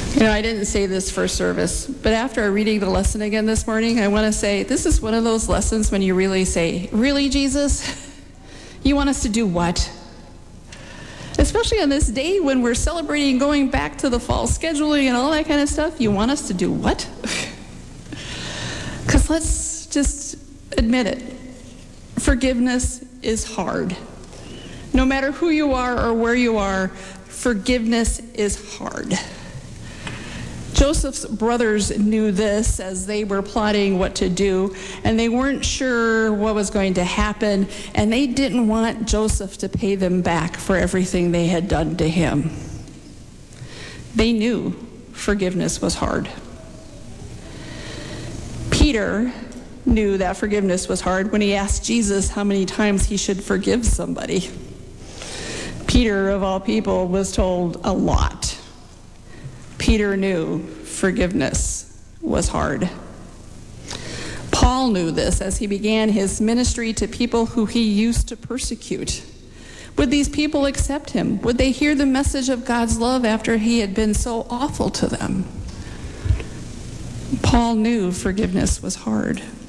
I didn't say this first service, but after reading the lesson again this morning, I want to say this is one of those lessons when you really say, really, Jesus? You want us to do what? Especially on this day when we're celebrating going back to the fall scheduling and all that kind of stuff, you want us to do what? Because let's just admit it. Forgiveness is hard. No matter who you are or where you are, forgiveness is hard. Joseph's brothers knew this as they were plotting what to do, and they weren't sure what was going to happen, and they didn't want Joseph to pay them back for everything they had done to him. They knew forgiveness was hard. Peter knew that forgiveness was hard when he asked Jesus how many times he should forgive somebody. Peter, of all people, was told a lot. Peter knew forgiveness was hard. Paul knew this as he began his ministry to people who he used to persecute. Would these people accept him? Would they hear the message of God's love after he had been so awful to them? Paul knew forgiveness was hard.